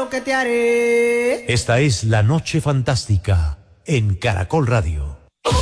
lo que te haré. Esta es La Noche Fantástica en Caracol Radio.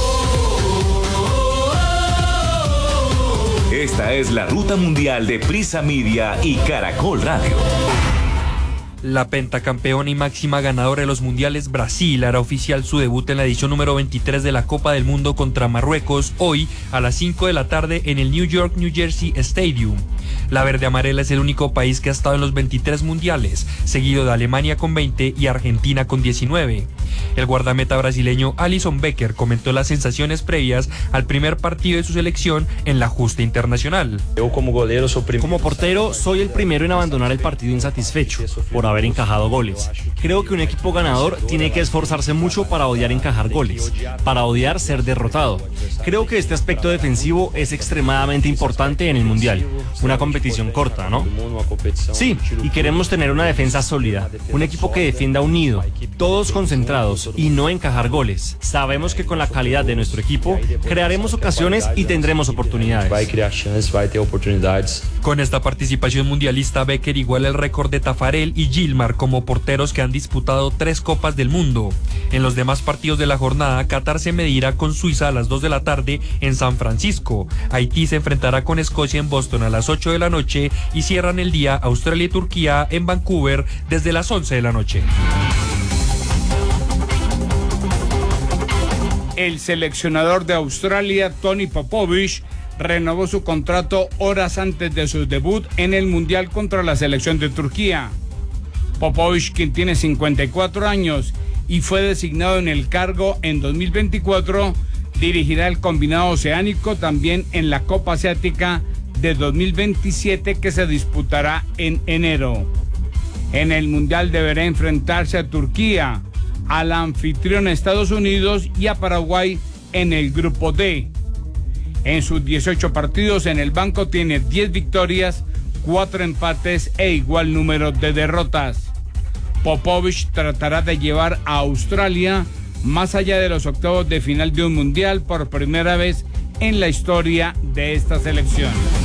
Esta es la ruta mundial de Prisa Media y Caracol Radio. La pentacampeona y máxima ganadora de los mundiales Brasil hará oficial su debut en la edición número 23 de la Copa del Mundo contra Marruecos hoy a las 5 de la tarde en el New York New Jersey Stadium. La verde amarela es el único país que ha estado en los 23 mundiales, seguido de Alemania con 20 y Argentina con 19. El guardameta brasileño Alisson Becker comentó las sensaciones previas al primer partido de su selección en la justa internacional. Como portero, soy el primero en abandonar el partido insatisfecho por haber encajado goles. Creo que un equipo ganador tiene que esforzarse mucho para odiar encajar goles, para odiar ser derrotado. Creo que este aspecto defensivo es extremadamente importante en el Mundial. Una competición corta, ¿no? Sí, y queremos tener una defensa sólida, un equipo que defienda unido, todos concentrados y no encajar goles. Sabemos que con la calidad de nuestro equipo crearemos ocasiones y tendremos oportunidades. Con esta participación mundialista, Becker iguala el récord de Tafarel y Gilmar como porteros que han disputado 3 Copas del Mundo. En los demás partidos de la jornada, Qatar se medirá con Suiza a las 2 de la tarde en San Francisco. Haití se enfrentará con Escocia en Boston a las 8 de la noche y cierran el día Australia y Turquía en Vancouver desde las 11 de la noche. El seleccionador de Australia, Tony Popovich, renovó su contrato horas antes de su debut en el Mundial contra la selección de Turquía. Popovich, quien tiene 54 años y fue designado en el cargo en 2024, dirigirá el combinado oceánico también en la Copa Asiática de 2027 que se disputará en enero. En el Mundial deberá enfrentarse a Turquía, al anfitrión Estados Unidos y a Paraguay en el grupo D. En sus 18 partidos en el banco tiene 10 victorias, 4 empates e igual número de derrotas. Popovich tratará de llevar a Australia más allá de los octavos de final de un mundial por primera vez en la historia de esta selección.